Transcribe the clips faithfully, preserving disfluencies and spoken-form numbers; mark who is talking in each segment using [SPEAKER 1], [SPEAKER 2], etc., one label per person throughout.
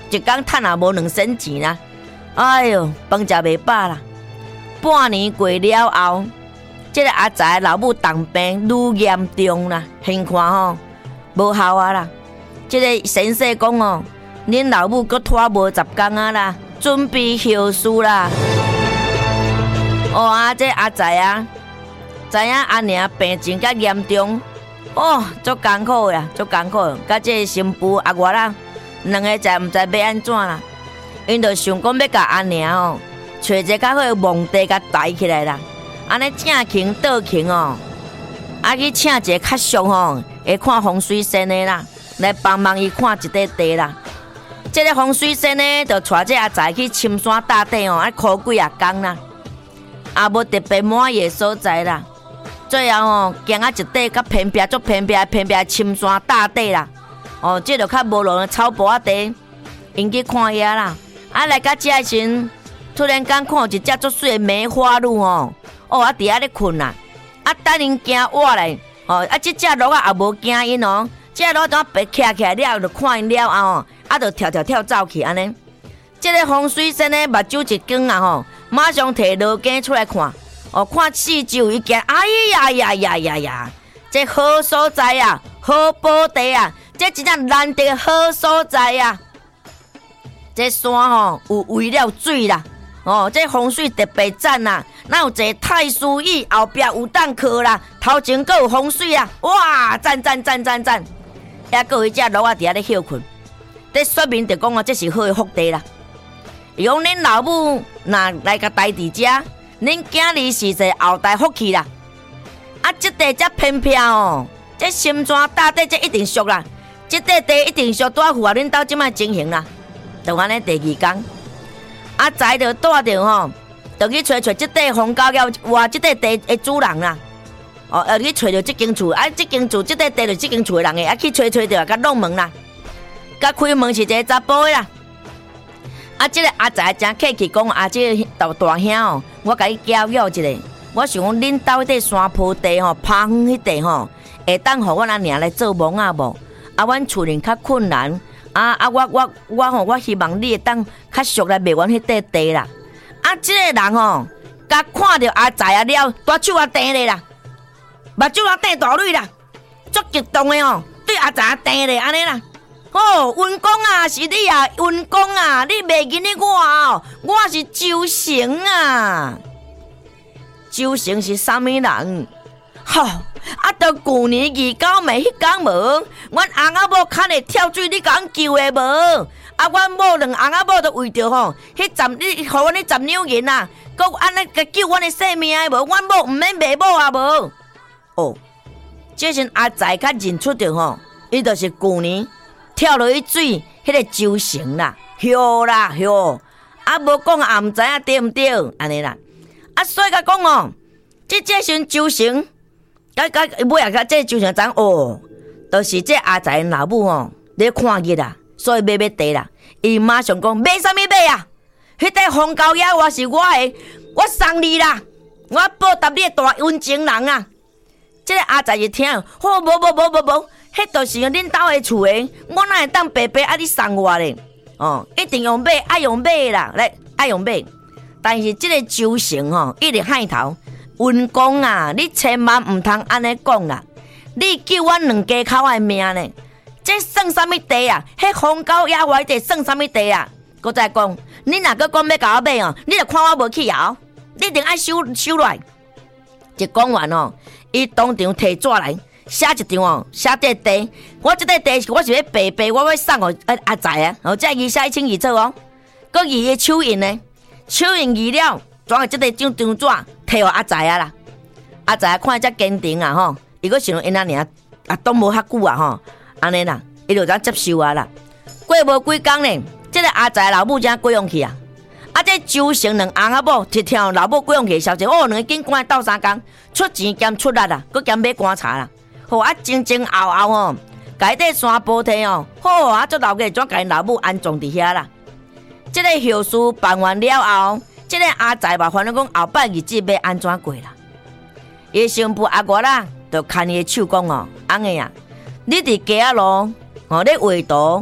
[SPEAKER 1] 一工趁也无两仙钱啦。哎哟，饭食袂饱啦。半年过了后，这个阿财老母重病愈严重啦，现看吼无效啊啦。这个先生讲哦，恁老母阁拖无十工啊啦，准备后事啦。哦啊，这阿财啊，知影阿娘病情较严重，哦，足艰苦呀，足艰苦。甲这新妇阿我啦，两个才毋知要安怎啦。因就想讲要甲阿娘哦，找一个较好的墓地甲抬起来啦。安尼正勤倒勤哦，啊去请一个较俗吼，会看风水先的啦，来帮忙伊看一块地啦。这个风水先呢，就带这阿财去深山大地哦，啊苦几啊工啦，也无特别满意的所在啦。最后哦，行啊一块较偏僻、足偏僻、偏僻深山大地啦。哦，这就较无路的草坡仔地，因去看遐啦。啊来到这时，突然间看一只足水的梅花鹿哦，哦啊伫遐咧困啦。啊等因惊活来，哦啊这只鹿啊也无惊因哦，这鹿怎白徛起来了，就看因了后哦，啊就跳跳跳走去安尼。这个风水先呢，目睭一光啊吼，马上摕罗镜出来看。哦，看四周一见，哎呀呀呀呀呀！这好所在啊，好宝地啊，这真正难得的好所在啊！这山吼、哦、有围了水啦，哦，这风水特别赞啦。那有一个太师椅，后壁有当靠啦，头前阁有风水啊，哇，赞赞赞赞赞！也阁有一只鹿仔伫遐咧休困，这说明就讲哦，这是好的福地啦。伊讲恁老母若来甲待伫遮。恁囝儿是一个后代福气啦，啊，这地遮偏僻哦，这深山大地这一定俗啦，这块地一定俗，拄符合恁兜即摆情形啦。就安尼第二天，阿财就带着吼，就去找找这块红高腰哇，这块地的主人啦，哦，要去找着这间厝，啊，这间厝这块地就这间厝的人的，啊，去找找着，甲弄门啦，甲开门是一个查甫的啦。啊，这个阿财真客气，讲啊，这个大大兄哦，我甲你教育一下。我想讲，恁兜迄山坡地吼，芳迄地吼，会当互阮阿娘来做梦啊无？啊，阮厝里较困难，啊啊，我我我吼，我希望你会当较俗来卖阮迄块地啦。啊，这个人吼，甲看到阿财啊了，大手啊掟咧啦，目睭啊掟大蕊啦，足激动的哦，对阿财啊掟咧安尼啦。哦，运公啊，是你啊，运公啊，你袂记得我哦，我是周成啊。周成是啥物人？吼、哦，啊，到旧年二九暝迄天无，阮翁仔某牵咧跳水，你甲阮救的无？啊，阮某两翁仔某都为着吼，迄十你互阮迄十两银啊，搁安尼甲救阮的性命的无？阮某毋免卖某啊无？哦，这阵阿财较认出着吼，伊就是旧年。跳落去水，迄个周成啦，哟啦哟，啊无讲也毋知影对毋对，安尼啦。啊，所以甲讲哦，即这时周成，甲甲尾啊，甲这周成知哦，就是这阿财老母哦，咧看日啦，所以买买地啦。伊马上讲买啥物买啊？迄块红高野我是我的，我送你啦，我报答你的大恩情人啊。这个阿财一听，哦，无无无无无。迄就是恁兜的厝诶，我哪会当白白啊你送我咧？哦，一定用买，爱用买啦，来爱用买。但是这个周成吼，一直喊头，运公啊，你千万唔通安尼讲啦！你救阮两家口的命呢？这算啥物地啊？迄红高野外地算啥物地啊？搁再讲，你若搁讲要甲我买哦，你就看我无去后，你一定爱收收来。一讲完哦，伊当场摕纸来。写一张哦，写这地，我这块地我是要白白，我要送哦阿财啊，然后再二写一清二楚哦，搁二个手印呢，手印二了，装喺这个张张纸，摕互阿财啊啦。阿财看遮坚定啊吼，伊搁想因阿娘啊当无遐久啊吼，安尼啦，伊就怎接受啊啦。过无几工呢，这个阿财老母才过用去啊。啊，这周成两翁仔某一听老母过用去消息，哦，两个紧赶斗三工，出钱兼出力啊，搁兼买棺材啦。好啊，前前后后哦，甲迄块山坡地哦，好啊，做老家怎甲因老母安葬伫遐啦？这个后事办完了后，这个阿财嘛，反正讲后摆日子要安怎过啦？伊新妇阿我啦，就牵伊的手讲哦，安尼啊，你伫街仔路哦咧画图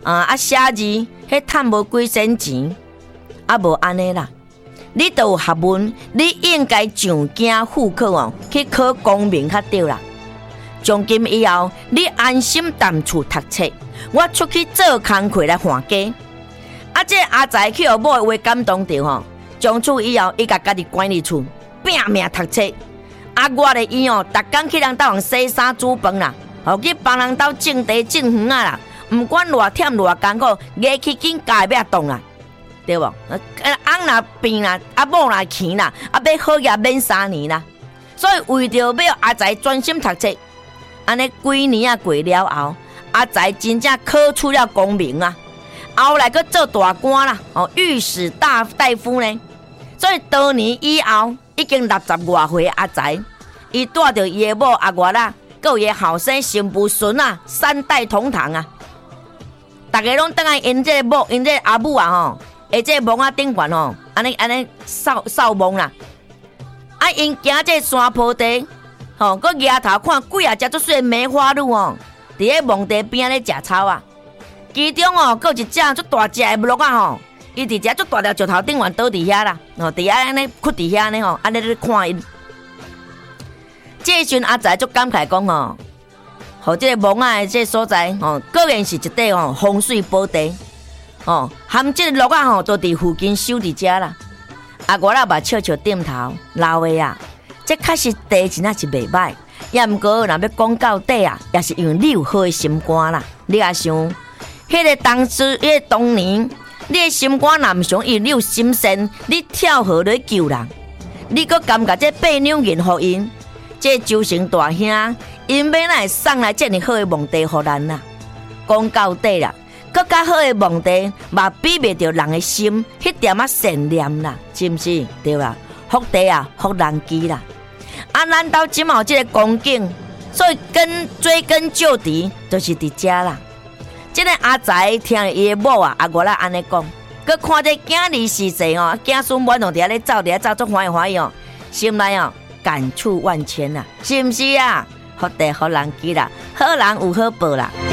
[SPEAKER 1] 啊啊写字，迄趁无几仙钱，啊无安尼啦。你都有学问，你应该上京赴考哦，去考功名较对啦。从今以后，你安心踮厝读册，我出去做工课来还家。啊，这阿财去互某的话感动着吼，从此以后，伊甲家己关伫厝，拼命读册。啊，我咧伊哦，逐工去人兜洗衫煮饭啦，吼去帮人兜种地种园啊啦，毋管偌忝偌艰苦，牙起紧家要动啦。对无？翁若病啦，啊某若穷啦，啊要好业免三年啦。所以为着要阿财专心读册，安尼几年啊过了后，阿财真正考出了功名啊，后来佫做大官啦，哦御史大大夫呢。所以多年以后，已经六十外岁阿财，伊带着伊的某阿月啦，佮有伊的后生新妇孙啊，三代同堂啊。大家拢等来因这某，因这阿母啊吼。下这墓仔顶悬吼，安尼安尼扫扫墓啦。啊，因行这山坡地，吼，佮抬头看几啊只足水梅花鹿哦，伫咧墓地边咧食草啊。其中哦，佮有一只足大只的鹿啊吼，伊伫只足大条石头顶悬倒伫遐啦，吼，伫遐安尼屈伫遐呢吼，安尼咧看因。这时阵阿财足感慨讲吼，吼，这个墓仔的这所在吼，果然是一块吼风水宝地。哦，含这个鹿啊吼，都伫附近守伫遮啦。啊，我啦嘛笑笑点头，老的啊，这确实地真啊是袂歹。也毋过，若要讲到底啊，也是因为你有好的心肝啦。你也想，迄个当时，迄个当年，你的心肝若毋想因你有心善，你跳河来救人，你阁感觉这八两银互因，这周成大兄，因要哪会送来这么好的墓地互咱啦？讲到底啦。更较好的墓地，嘛比袂着人的心，迄点啊善念啦，是毋是？对啦，福地啊，福人机啦。啊，咱兜即嘛有即个光景，所以根追根究底，就是伫遮啦。即、这个阿财听伊的某啊，阿月啦安尼讲，佮看这囝儿时势哦，囝孙满拢伫遐咧走，伫遐走足欢喜欢喜哦，心内哦感触万千啦，是毋是啊？福地福人机啦，好人有好报啦。